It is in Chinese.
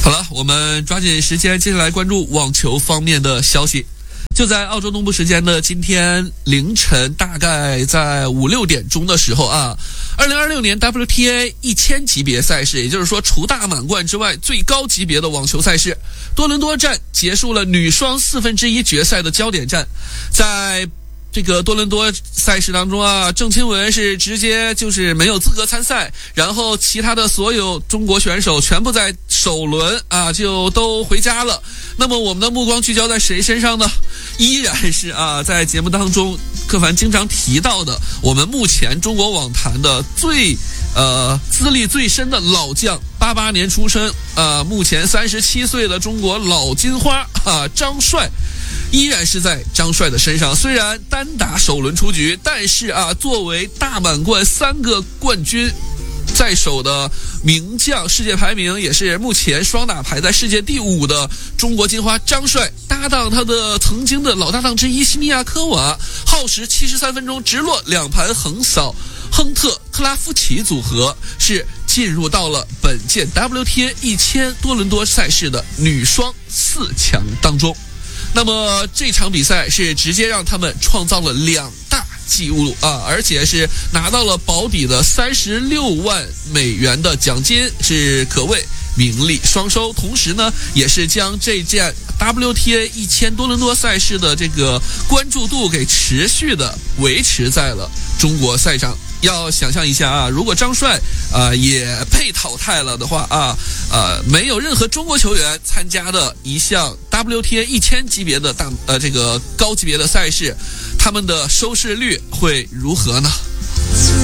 好了，我们抓紧时间，接下来关注网球方面的消息。就在澳洲东部时间的今天凌晨，大概在5、6点钟的时候啊，2026年 WTA 1000级别赛事，也就是说除大满贯之外最高级别的网球赛事多伦多站结束了女双1/4决赛的焦点战。在这个多伦多赛事当中啊，郑钦文是直接就是没有资格参赛，然后其他的所有中国选手全部在首轮啊就都回家了。那么我们的目光聚焦在谁身上呢？依然是在节目当中柯凡经常提到的，我们目前中国网坛的最资历最深的老将，88年出生目前37岁的中国老金花张帅。依然是在张帅的身上，虽然单打首轮出局，但是作为大满贯3个冠军在手的名将，世界排名也是目前双打排在世界第5的中国金花张帅，搭档他的曾经的老搭档之一西尼亚科娃，耗时73分钟直落2盘横扫亨特克拉夫奇组合，是进入到了本届 WTA 1000多伦多赛事的女双4强当中。那么这场比赛是直接让他们创造了2大纪录而且是拿到了保底的36万美元的奖金，是可谓名利双收。同时呢，也是将这件 WTA 1000多伦多赛事的这个关注度给持续的维持在了中国赛场。要想象一下如果张帅也被淘汰了的话没有任何中国球员参加的一项 WTA 1000级别的这个高级别的赛事，他们的收视率会如何呢？